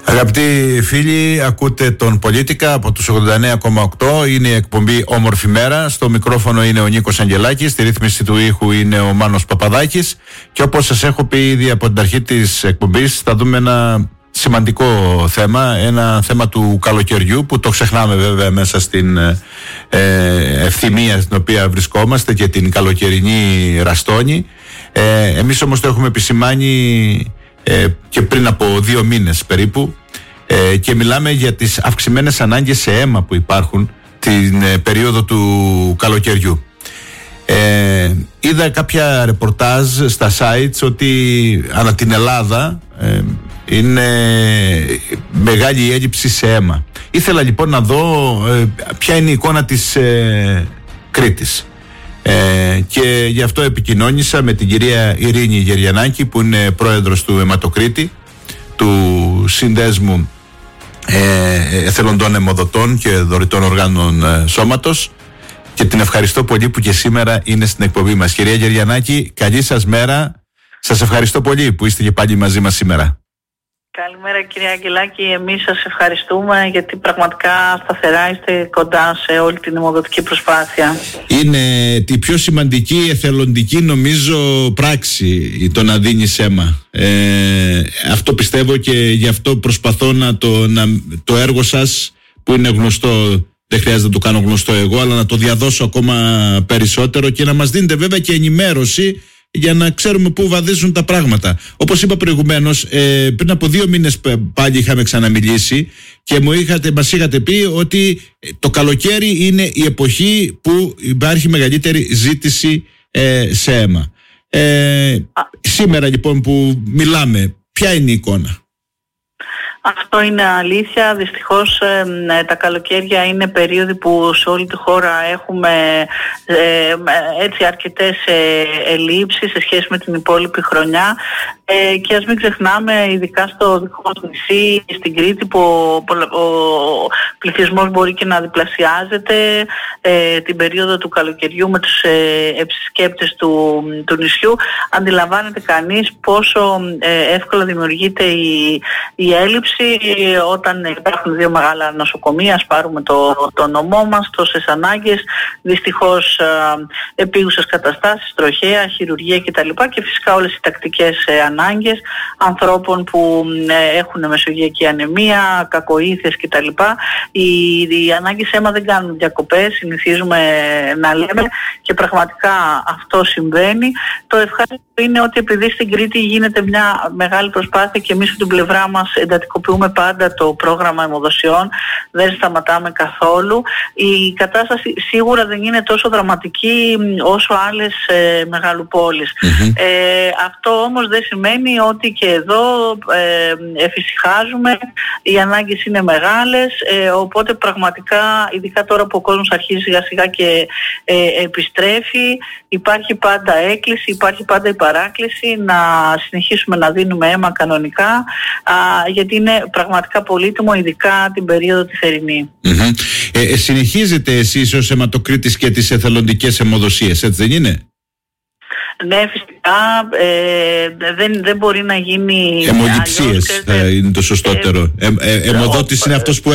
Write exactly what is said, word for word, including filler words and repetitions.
Αγαπητοί φίλοι, ακούτε τον Πολίτικα από τους ογδόντα εννέα κόμμα οκτώ. Είναι η εκπομπή Όμορφη Μέρα. Στο μικρόφωνο είναι ο Νίκος Αγγελάκης. Στη ρύθμιση του ήχου είναι ο Μάνος Παπαδάκης. Και όπως σας έχω πει ήδη από την αρχή της εκπομπής, θα δούμε ένα σημαντικό θέμα. Ένα θέμα του καλοκαιριού που το ξεχνάμε βέβαια μέσα στην ε, ευθυμία στην οποία βρισκόμαστε και την καλοκαιρινή ραστόνη. Ε, εμείς όμως το έχουμε επισημάνει ε, και πριν από δύο μήνες περίπου ε, και μιλάμε για τις αυξημένες ανάγκες σε αίμα που υπάρχουν την ε, περίοδο του καλοκαιριού. Ε, είδα κάποια ρεπορτάζ στα sites ότι ανά την Ελλάδα ε, είναι μεγάλη η έλλειψη σε αίμα. Ήθελα λοιπόν να δω ε, ποια είναι η εικόνα της ε, Κρήτης. Ε, και γι' αυτό επικοινώνησα με την κυρία Ειρήνη Γεριανάκη, που είναι πρόεδρος του Αιματοκρίτη, του Συνδέσμου ε, Εθελοντών Αιμοδοτών και Δωρητών Οργάνων ε, Σώματος, και την ευχαριστώ πολύ που και σήμερα είναι στην εκπομπή μας. Κυρία Γεριανάκη, καλή σας μέρα. Σας ευχαριστώ πολύ που είστε και πάλι μαζί μας σήμερα. Καλημέρα κυρία Αγγελάκη, εμείς σας ευχαριστούμε γιατί πραγματικά σταθερά είστε κοντά σε όλη την αιμοδοτική προσπάθεια. Είναι τη πιο σημαντική εθελοντική νομίζω πράξη το να δίνεις αίμα. Ε, αυτό πιστεύω και γι' αυτό προσπαθώ να το, να, το έργο σας που είναι γνωστό, δεν χρειάζεται να το κάνω γνωστό εγώ, αλλά να το διαδώσω ακόμα περισσότερο και να μας δίνετε βέβαια και ενημέρωση για να ξέρουμε πού βαδίζουν τα πράγματα. Όπως είπα προηγουμένως, ε, πριν από δύο μήνες πάλι είχαμε ξαναμιλήσει και μου είχατε, μας είχατε πει ότι το καλοκαίρι είναι η εποχή που υπάρχει μεγαλύτερη ζήτηση ε, σε αίμα. Ε, σήμερα λοιπόν που μιλάμε, ποια είναι η εικόνα? Αυτό είναι αλήθεια. Δυστυχώς ε, τα καλοκαίρια είναι περίοδοι που σε όλη τη χώρα έχουμε ε, έτσι αρκετές ε, ελλείψεις σε σχέση με την υπόλοιπη χρονιά. Ε, και ας μην ξεχνάμε, ειδικά στο δικό μας νησί, στην Κρήτη, που ο, ο πληθυσμός μπορεί και να διπλασιάζεται ε, την περίοδο του καλοκαιριού με τους ε, επισκέπτες του, του νησιού. Αντιλαμβάνεται κανείς πόσο ε, εύκολα δημιουργείται η, η έλλειψη όταν υπάρχουν δύο μεγάλα νοσοκομεία. Ας πάρουμε το, το νομό μας, τόσες ανάγκες, δυστυχώς ε, επίγουσες καταστάσεις, τροχαία, χειρουργία κτλ. Και φυσικά όλες οι τακτικές ε, ανάγκες ανθρώπων που ε, έχουν μεσογειακή ανεμία, κακοήθειες κτλ. Οι, οι ανάγκες αίμα δεν κάνουν διακοπές, συνηθίζουμε να λέμε, και πραγματικά αυτό συμβαίνει. Το ευχάριστο είναι ότι επειδή στην Κρήτη γίνεται μια μεγάλη προσπάθεια και εμείς από την πλευρά μας εντατικοποιούμε πάντα το πρόγραμμα αιμοδοσιών, δεν σταματάμε καθόλου. Η κατάσταση σίγουρα δεν είναι τόσο δραματική όσο άλλες ε, μεγαλοπόλεις. Mm-hmm. Ε, αυτό όμως δεν σημαίνει ότι και εδώ ε, εφησυχάζουμε, οι ανάγκες είναι μεγάλες, ε, οπότε πραγματικά, ειδικά τώρα που ο κόσμος αρχίζει σιγά σιγά και ε, επιστρέφει, υπάρχει πάντα έκκληση, υπάρχει πάντα η παράκληση να συνεχίσουμε να δίνουμε αίμα κανονικά, α, γιατί είναι πραγματικά πολύτιμο, ειδικά την περίοδο τη θερινή. Mm-hmm. Ε, ε, συνεχίζετε εσείς ως αιματοκρίτης και τις εθελοντικές αιμοδοσίες, έτσι δεν είναι? Ναι, φυσικά ε, δεν, δεν μπορεί να γίνει αιμοληψίες, αλλιώς, είναι το σωστότερο. Ε, ε, αιμοδότης ε, είναι αυτός που